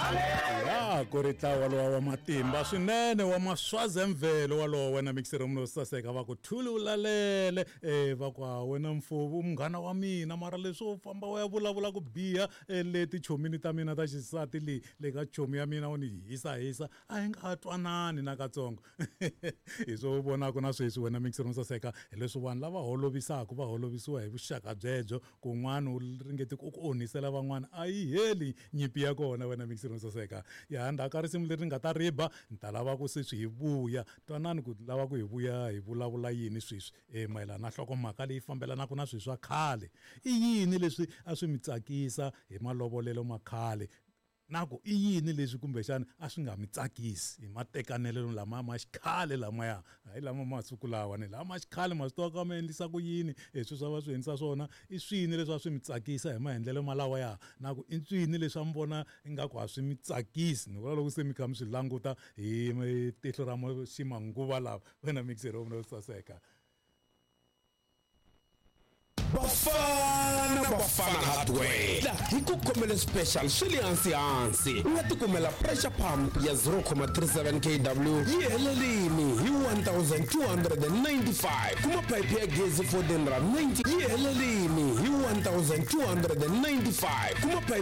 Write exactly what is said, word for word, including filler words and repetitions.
Ya ku ri tlawa lowa wa matimba swinene wa maswazemvelo walowo wena mixer umno saseka va ku thuli ulalele eh va ku wena mfuvu munghana wa mina mara leswo famba wa ya vulavula ku biha leti chomini ta mina ta xisati li le ka chomi ya mina u ni hisa hisa a hi nga twanani na katsongo hi swo vona ku na sweswi wena mixer umno saseka leswo vanhu lava holovisaka va holovisiwa hi vuxaka byebyo kun'wana u ringeti ku onisela van'wana a yi heli nyipi ya kona wena mixer umno saseka ya ndaka risimu leri nga ta riba ni ta lava ku se swi hi vuya twanani ku lava ku hi vuya hi vulavula yini sweswi eh mayelana na hlokomhaka leyi fambelanaka na sweswi swa khale i yini leswi a swi mi tsakisa hi malovolelo ma khale naku i yini leswi kumbexana a swi nga mi tsakisi hi matekanelo lama ma xikhale lamaya hayi lama masiku lawa ni lama xikhale ma swi tiva ka ma endlisa ku yini leswi swa va swi endlisa swona i swini leswi a swi mi tsakisa hi maendlelo malawa ya naku i swini leswi a mi vona ingaku a swi mi tsakisi ni vula loko se mi kha mi swi languta hi tihlo ra ximanguva lawa wena mixer umno saseka Bafana Bafana Hardware la hi ku khomela special swili hansi hansi u nga ti kumela pressure pump ya zero point three seven K W yi helelini hi one thousand two hundred ninety-five kuma pipe ya gezi fourteen rand ninety yi helelini hi one thousand two hundred ninety-five kuma pipe